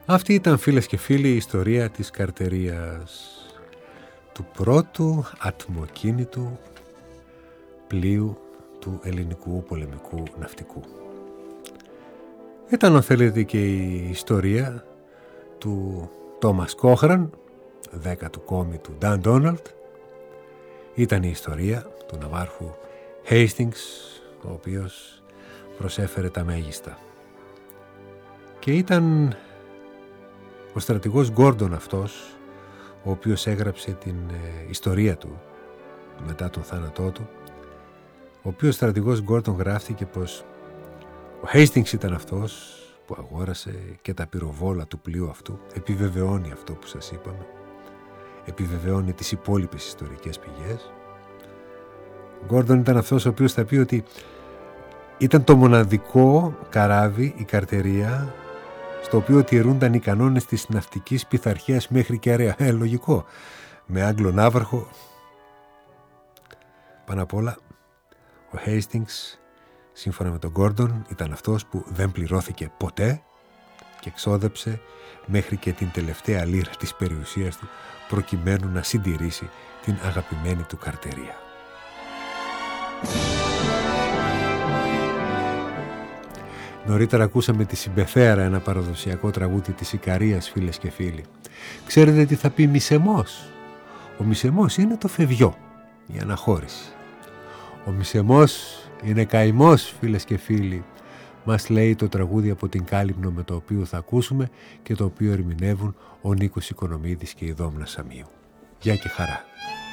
Αυτή ήταν, φίλες και φίλοι, η ιστορία της καρτερίας, του πρώτου ατμοκίνητου πλοίου του ελληνικού πολεμικού ναυτικού. Ήταν, αν θέλετε, και η ιστορία του Τόμας Κόχραν, 10ου κόμη του Νταν Ντόναλντ. Ήταν η ιστορία του ναυάρχου Hastings, ο οποίος προσέφερε τα μέγιστα. Και ήταν ο στρατηγός Γκόρντον αυτός, ο οποίος έγραψε την ιστορία του μετά τον θάνατό του, ο οποίος στρατηγός Γκόρντον γράφτηκε πως ο Hastings ήταν αυτός που αγόρασε και τα πυροβόλα του πλοίου αυτού. Επιβεβαιώνει αυτό που σας είπαμε, επιβεβαιώνει τις υπόλοιπες ιστορικές πηγές. Ο Γκόρντον ήταν αυτός ο οποίος θα πει ότι ήταν το μοναδικό καράβι, η καρτερία, στο οποίο τηρούνταν οι κανόνες της ναυτικής πειθαρχίας μέχρι και αρέα. Λογικό. Με Άγγλο ναύαρχο. Πάνω απ' όλα, ο Hastings, σύμφωνα με τον Γκόρντον, ήταν αυτός που δεν πληρώθηκε ποτέ και εξόδεψε μέχρι και την τελευταία λίρα της περιουσίας του, προκειμένου να συντηρήσει την αγαπημένη του καρτερία. Νωρίτερα ακούσαμε τη Συμπεθέρα, ένα παραδοσιακό τραγούδι της Ικαρίας, φίλες και φίλοι. Ξέρετε τι θα πει μισεμός? Ο μισεμός είναι το φευγιό, η αναχώρηση. Ο μισεμός είναι καημός, φίλες και φίλοι, μας λέει το τραγούδι από την Κάλυμνο, με το οποίο θα ακούσουμε και το οποίο ερμηνεύουν ο Νίκος Οικονομίδης και η Δόμνα Σαμίου. Γεια και χαρά.